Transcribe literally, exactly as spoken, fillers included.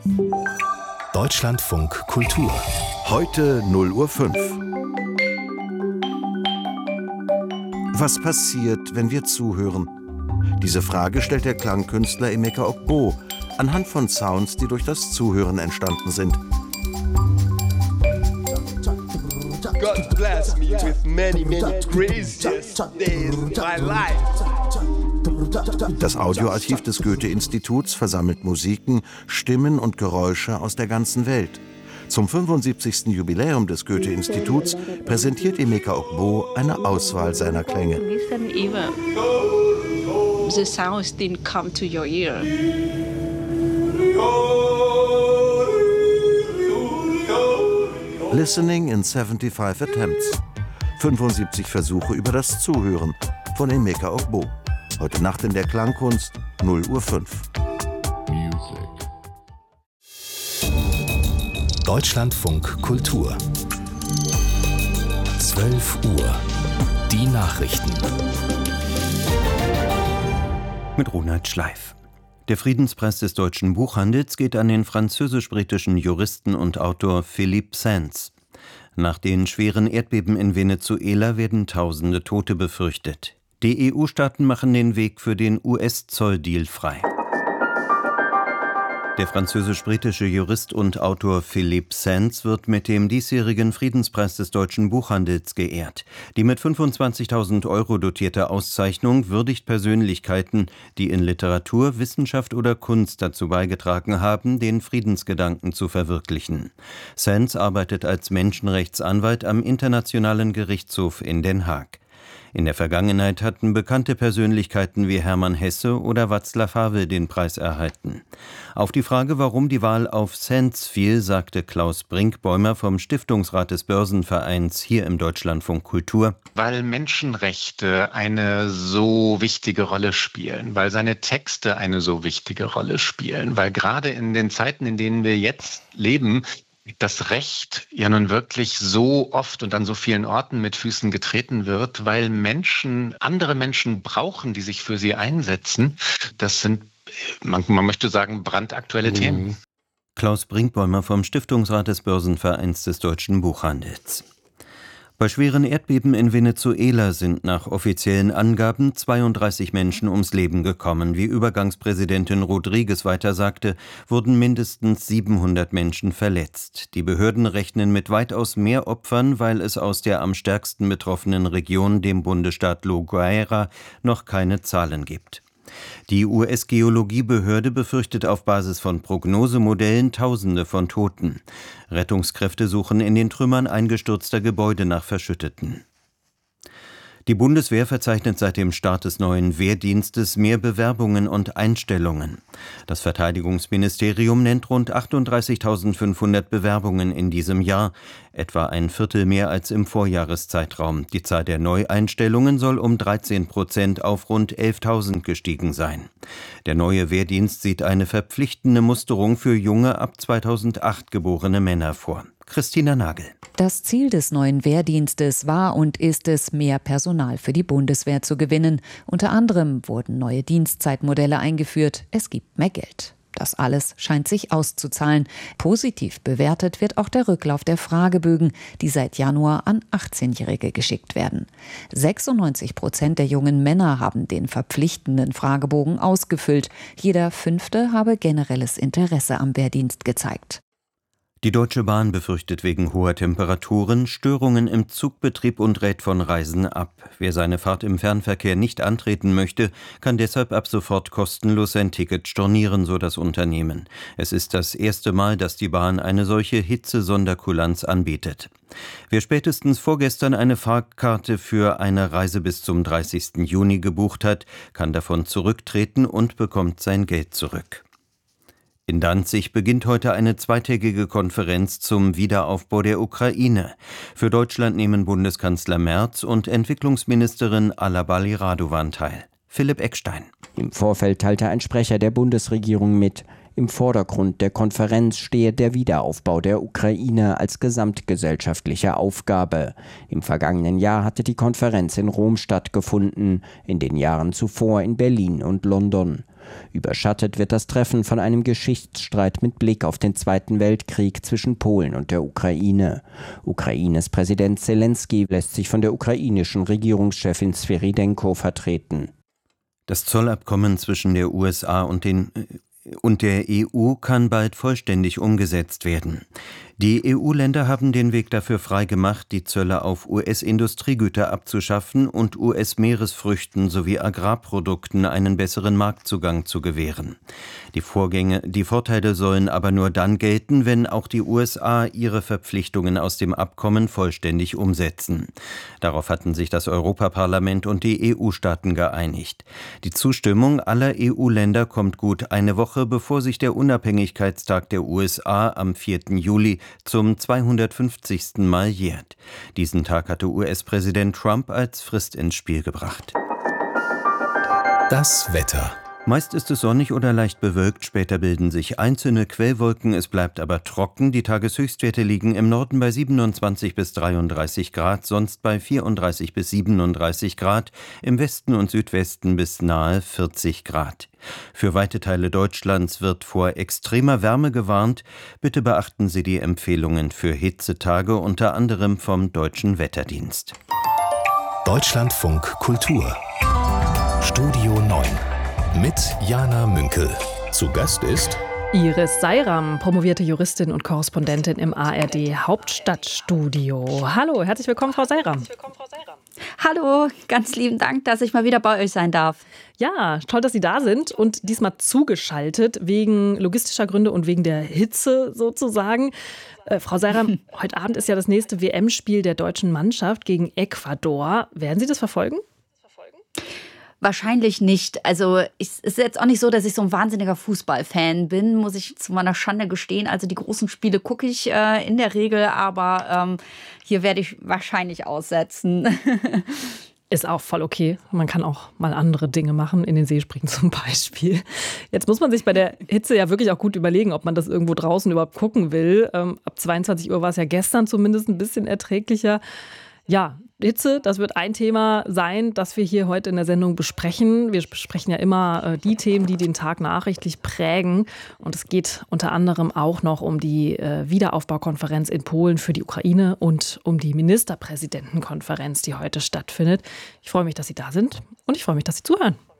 Deutschlandfunk Kultur. Heute null Uhr fünf. Was passiert, wenn wir zuhören? Diese Frage stellt der Klangkünstler Emeka Ogbo anhand von Sounds, die durch das Zuhören entstanden sind. God bless me with many, many craziest days of my life. Das Audioarchiv des Goethe-Instituts versammelt Musiken, Stimmen und Geräusche aus der ganzen Welt. Zum fünfundsiebzigsten Jubiläum des Goethe-Instituts präsentiert Emeka Ogbo eine Auswahl seiner Klänge. Listen even. The sounds didn't come to your ear. Listening in fünfundsiebzig Attempts. fünfundsiebzig Versuche über das Zuhören von Emeka Ogbo. Heute Nacht in der Klangkunst, null Uhr fünf. Deutschlandfunk Kultur. zwölf Uhr. Die Nachrichten. Mit Ronald Schleif. Der Friedenspreis des deutschen Buchhandels geht an den französisch-britischen Juristen und Autor Philippe Sands. Nach den schweren Erdbeben in Venezuela werden tausende Tote befürchtet. Die E U-Staaten machen den Weg für den U S-Zolldeal frei. Der französisch-britische Jurist und Autor Philippe Sands wird mit dem diesjährigen Friedenspreis des deutschen Buchhandels geehrt. Die mit fünfundzwanzigtausend Euro dotierte Auszeichnung würdigt Persönlichkeiten, die in Literatur, Wissenschaft oder Kunst dazu beigetragen haben, den Friedensgedanken zu verwirklichen. Sands arbeitet als Menschenrechtsanwalt am Internationalen Gerichtshof in Den Haag. In der Vergangenheit hatten bekannte Persönlichkeiten wie Hermann Hesse oder Václav Havel den Preis erhalten. Auf die Frage, warum die Wahl auf Sands fiel, sagte Klaus Brinkbäumer vom Stiftungsrat des Börsenvereins hier im Deutschlandfunk Kultur. Weil Menschenrechte eine so wichtige Rolle spielen, weil seine Texte eine so wichtige Rolle spielen, weil gerade in den Zeiten, in denen wir jetzt leben, das Recht ja nun wirklich so oft und an so vielen Orten mit Füßen getreten wird, weil Menschen, andere Menschen brauchen, die sich für sie einsetzen. Das sind, man, man möchte sagen, brandaktuelle mhm. Themen. Klaus Brinkbäumer vom Stiftungsrat des Börsenvereins des deutschen Buchhandels. Bei schweren Erdbeben in Venezuela sind nach offiziellen Angaben zweiunddreißig Menschen ums Leben gekommen. Wie Übergangspräsidentin Rodriguez weiter sagte, wurden mindestens siebenhundert Menschen verletzt. Die Behörden rechnen mit weitaus mehr Opfern, weil es aus der am stärksten betroffenen Region, dem Bundesstaat La Guaira, noch keine Zahlen gibt. Die U S-Geologiebehörde befürchtet auf Basis von Prognosemodellen Tausende von Toten. Rettungskräfte suchen in den Trümmern eingestürzter Gebäude nach Verschütteten. Die Bundeswehr verzeichnet seit dem Start des neuen Wehrdienstes mehr Bewerbungen und Einstellungen. Das Verteidigungsministerium nennt rund achtunddreißigtausendfünfhundert Bewerbungen in diesem Jahr, etwa ein Viertel mehr als im Vorjahreszeitraum. Die Zahl der Neueinstellungen soll um dreizehn Prozent auf rund elftausend gestiegen sein. Der neue Wehrdienst sieht eine verpflichtende Musterung für junge, ab zweitausendacht geborene Männer vor. Christina Nagel. Das Ziel des neuen Wehrdienstes war und ist es, mehr Personal für die Bundeswehr zu gewinnen. Unter anderem wurden neue Dienstzeitmodelle eingeführt. Es gibt mehr Geld. Das alles scheint sich auszuzahlen. Positiv bewertet wird auch der Rücklauf der Fragebögen, die seit Januar an achtzehnjährige geschickt werden. sechsundneunzig Prozent der jungen Männer haben den verpflichtenden Fragebogen ausgefüllt. Jeder Fünfte habe generelles Interesse am Wehrdienst gezeigt. Die Deutsche Bahn befürchtet wegen hoher Temperaturen Störungen im Zugbetrieb und rät von Reisen ab. Wer seine Fahrt im Fernverkehr nicht antreten möchte, kann deshalb ab sofort kostenlos sein Ticket stornieren, so das Unternehmen. Es ist das erste Mal, dass die Bahn eine solche Hitze-Sonderkulanz anbietet. Wer spätestens vorgestern eine Fahrkarte für eine Reise bis zum dreißigsten Juni gebucht hat, kann davon zurücktreten und bekommt sein Geld zurück. In Danzig beginnt heute eine zweitägige Konferenz zum Wiederaufbau der Ukraine. Für Deutschland nehmen Bundeskanzler Merz und Entwicklungsministerin Alabali Radovan teil. Philipp Eckstein. Im Vorfeld teilte ein Sprecher der Bundesregierung mit, im Vordergrund der Konferenz stehe der Wiederaufbau der Ukraine als gesamtgesellschaftliche Aufgabe. Im vergangenen Jahr hatte die Konferenz in Rom stattgefunden, in den Jahren zuvor in Berlin und London. Überschattet wird das Treffen von einem Geschichtsstreit mit Blick auf den Zweiten Weltkrieg zwischen Polen und der Ukraine. Ukraines Präsident Selenskyj lässt sich von der ukrainischen Regierungschefin Sviridenko vertreten. Das Zollabkommen zwischen der U S A und den und der E U kann bald vollständig umgesetzt werden. Die E U-Länder haben den Weg dafür freigemacht, die Zölle auf U S-Industriegüter abzuschaffen und U S-Meeresfrüchten sowie Agrarprodukten einen besseren Marktzugang zu gewähren. Die Vorgänge, die Vorteile sollen aber nur dann gelten, wenn auch die U S A ihre Verpflichtungen aus dem Abkommen vollständig umsetzen. Darauf hatten sich das Europaparlament und die E U-Staaten geeinigt. Die Zustimmung aller E U-Länder kommt gut eine Woche, bevor sich der Unabhängigkeitstag der U S A am vierten Juli zum zweihundertfünfzigsten Mal jährt. Diesen Tag hatte U S-Präsident Trump als Frist ins Spiel gebracht. Das Wetter. Meist ist es sonnig oder leicht bewölkt, später bilden sich einzelne Quellwolken, es bleibt aber trocken. Die Tageshöchstwerte liegen im Norden bei siebenundzwanzig bis dreiunddreißig Grad, sonst bei vierunddreißig bis siebenunddreißig Grad, im Westen und Südwesten bis nahe vierzig Grad. Für weite Teile Deutschlands wird vor extremer Wärme gewarnt. Bitte beachten Sie die Empfehlungen für Hitzetage, unter anderem vom Deutschen Wetterdienst. Deutschlandfunk Kultur. Studio neun. Mit Jana Münkel. Zu Gast ist Iris Seiram, promovierte Juristin und Korrespondentin im A R D Hauptstadtstudio. Hallo, herzlich willkommen, Frau Seiram. Hallo, ganz lieben Dank, dass ich mal wieder bei euch sein darf. Ja, toll, dass Sie da sind und diesmal zugeschaltet wegen logistischer Gründe und wegen der Hitze sozusagen. Äh, Frau Seiram, heute Abend ist ja das nächste W M-Spiel der deutschen Mannschaft gegen Ecuador. Werden Sie das verfolgen? Wahrscheinlich nicht. Also es ist jetzt auch nicht so, dass ich so ein wahnsinniger Fußballfan bin, muss ich zu meiner Schande gestehen. Also die großen Spiele gucke ich äh, in der Regel, aber ähm, hier werde ich wahrscheinlich aussetzen. Ist auch voll okay. Man kann auch mal andere Dinge machen, in den See springen zum Beispiel. Jetzt muss man sich bei der Hitze ja wirklich auch gut überlegen, ob man das irgendwo draußen überhaupt gucken will. Ähm, ab zweiundzwanzig Uhr war es ja gestern zumindest ein bisschen erträglicher. Ja, Hitze, das wird ein Thema sein, das wir hier heute in der Sendung besprechen. Wir besprechen ja immer äh, die Themen, die den Tag nachrichtlich prägen. Und es geht unter anderem auch noch um die äh, Wiederaufbaukonferenz in Polen für die Ukraine und um die Ministerpräsidentenkonferenz, die heute stattfindet. Ich freue mich, dass Sie da sind und ich freue mich, dass Sie zuhören.